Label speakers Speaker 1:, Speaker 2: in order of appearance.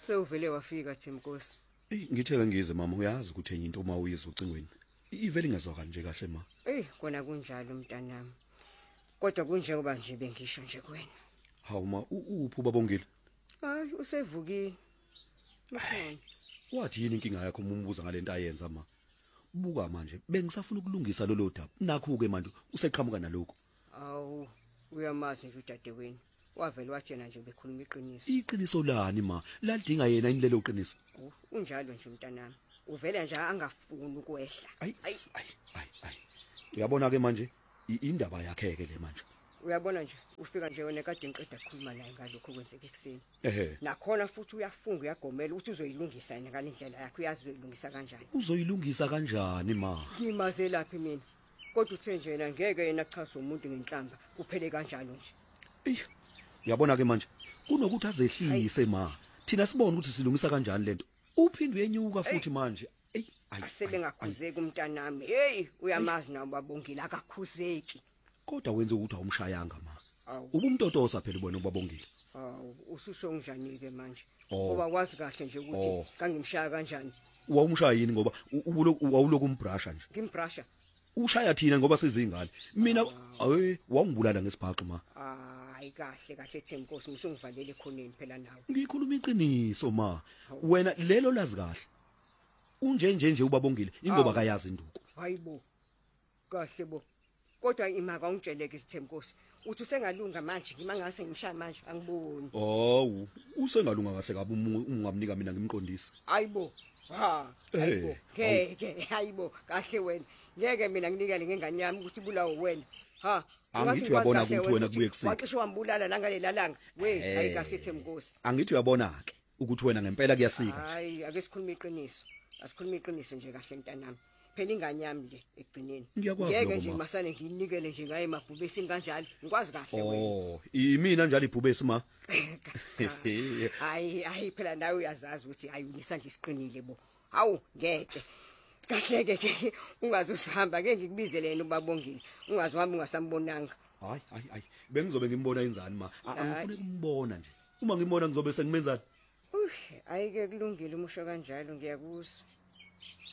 Speaker 1: Sewuvele wafika Themkosi.
Speaker 2: Ngitheka ngize mama uyazi ukuthi enye into uma uyizwa ucingweni. Ivele ingezwakala nje kahle ma.
Speaker 1: Kona kunjalo mntanami. Kodwa kunjengoba nje bengisho nje kuwena.
Speaker 2: Hawu ma uphi ubabongile?
Speaker 1: Hayi usevukile.
Speaker 2: Wathi yini inkinga yakho uma umbuza ngalento ayenza ma? Buka manje bengisafuna ukulungisa lolo daba. Nakho ke manje useqhamuka nalokho.
Speaker 1: Awu uyamazi nje udadewenu. Wavela wathi yena nje bekhuluma iqiniso.
Speaker 2: Iqiniso lani ma? Ladinga yena inilelo qiniso.
Speaker 1: Unjalo nje mntanami. Uvela nje angafuni ukwehla.
Speaker 2: Ay. Uyabona ke manje indaba yakhe ke le manje.
Speaker 1: Uyabona nje ufika nje wena kade ngiqeda ukukhuluma naye ngalokho kwenzeke ekseni.
Speaker 2: Ehhe.
Speaker 1: Nakhona futhi uyafunga uyagomela ukuthi uzoyilungisa yena ngalendlela yakhe uyazi uzoyilungisa kanjani.
Speaker 2: Uzoyilungisa kanjani ma?
Speaker 1: Ngimaze laphi mina. Kodwa uthe nje yena ngeke yena chaza umuntu ngenhlamba kuphele kanjalo nje.
Speaker 2: Uyabona ke manje kunokuthi azehlise ma. Thina sibone ukuthi silungisa kanjani lento. Uphinde uyenyuka futhi manje.
Speaker 1: Asebengakhuzeki umntanami. Uyamazi nawo babongile akakhuzeki.
Speaker 2: Kodwa wenze ukuthi awumshayanga ma. Ubumtotosa phela ubona ubabongile.
Speaker 1: Ususho njani ke manje? Ngoba wazi kahle nje ukuthi kangimshaya kanjani.
Speaker 2: Wawumshaya yini ngoba wawuloku umbrasha nje.
Speaker 1: Ngimbrasha.
Speaker 2: Ushaya thina ngoba sizingane. Mina wangibulala ngesibhaxu ma.
Speaker 1: Hayi kahle Themkosi ngisungivalele ekhoneni phela nawe.
Speaker 2: Ngikhuluma iqiniso ma. Wena lelo lazi kahle. Unjenje ubabongile ingoba akayazi induku.
Speaker 1: Hayibo. Kahle bo. Kodwa imaka ungitsheleke isithemkosi. Uthi usengalunga manje ngimangase ngimshaya manje angiboni.
Speaker 2: Usengalunga kahle kabi ungamnika mina ngimqondisi.
Speaker 1: Hayibo. Hayibo. Ngeke hayibo kahle wena. Ngeke mina nginikele ngengane yami ukuthi bulawo wena.
Speaker 2: Angithi uyabona ukuthi wena kubuye kusini.
Speaker 1: Waxisho wambulala nangalela langa. Hayi kahle Themkosi.
Speaker 2: Angithi uyabona ke ukuthi wena ngempela kuyasika.
Speaker 1: Hayi ake sikhulume iqiniso. Asikhuluma iqiniso nje kahle mntanami. Phela ingane yami le egcineni.
Speaker 2: Ngeke
Speaker 1: nje masane ngiyinikele nje ngaye emabhubesini kanjalo. Ngikwazi kahle wena.
Speaker 2: Imina njalo ibhubesi ma.
Speaker 1: Hayi phela nawe uyazazi ukuthi hayi unisandla isiqinile bo. Hawu ngeke. Kahleke ke ungazosihamba ke ngikubizele yena ubabongile. Ungazi wami ungasambonanga.
Speaker 2: Hayi. Bengizobe ngimbona inzani ma. Angifune ukumbona nje. Uma ngimbona ngizobe sengimenzani?
Speaker 1: Ayike kulungile umusho kanjalo ngiyakuzwa.